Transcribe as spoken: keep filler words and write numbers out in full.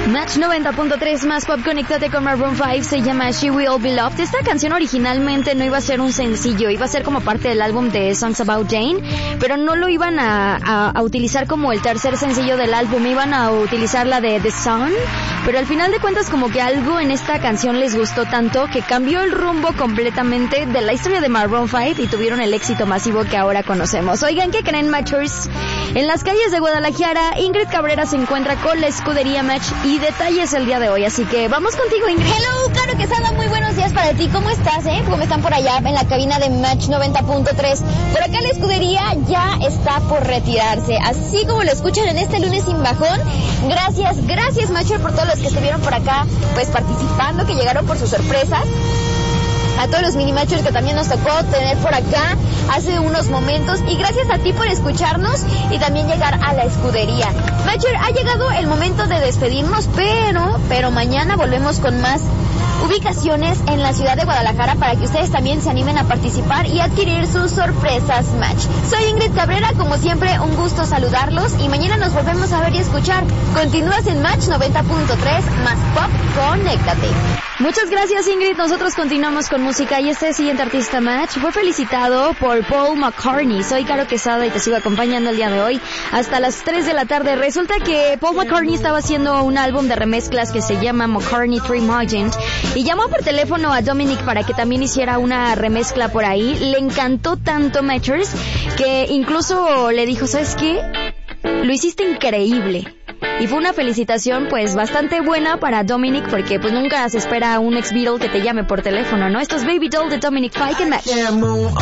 Match noventa punto tres más pop, conéctate con Maroon cinco, se llama She Will Be Loved. Esta canción originalmente no iba a ser un sencillo, iba a ser como parte del álbum de Songs About Jane, pero no lo iban a, a, a utilizar como el tercer sencillo del álbum, iban a utilizar la de The Sun, pero al final de cuentas como que algo en esta canción les gustó tanto que cambió el rumbo completamente de la historia de Maroon cinco y tuvieron el éxito masivo que ahora conocemos. Oigan, ¿qué creen, Matchers? En las calles de Guadalajara, Ingrid Cabrera se encuentra con la escudería Match y detalles el día de hoy, así que vamos contigo, Ingrid. Hello, Caro Quesada, muy buenos días para ti. ¿Cómo estás, eh? ¿Cómo están por allá en la cabina de Match noventa punto tres? Por acá la escudería ya está por retirarse, así como lo escuchan en este lunes sin bajón. Gracias, gracias, Matcher, por todos los que estuvieron por acá, pues participando, que llegaron por sus sorpresas. A todos los mini matchers que también nos tocó tener por acá hace unos momentos, y gracias a ti por escucharnos y también llegar a la escudería. Matcher, ha llegado el momento de despedirnos, pero, pero mañana volvemos con más ubicaciones en la ciudad de Guadalajara para que ustedes también se animen a participar y adquirir sus sorpresas Match. Soy Ingrid Cabrera, como siempre un gusto saludarlos y mañana nos volvemos a ver y escuchar. Continúas en Match noventa punto tres más pop, conéctate. Muchas gracias, Ingrid. Nosotros continuamos con música y este siguiente artista Match fue felicitado por Paul McCartney. Soy Caro Quesada y te sigo acompañando el día de hoy hasta las tres de la tarde. Resulta que Paul McCartney estaba haciendo un álbum de remezclas que se llama McCartney Trimagant y llamó por teléfono a Dominic para que también hiciera una remezcla por ahí. Le encantó tanto, Matchers, que incluso le dijo, ¿sabes qué? Lo hiciste increíble. Y fue una felicitación pues bastante buena para Dominic, porque pues nunca se espera un ex Beatle que te llame por teléfono, ¿no? Esto es Baby Doll de Dominic Fike en Match.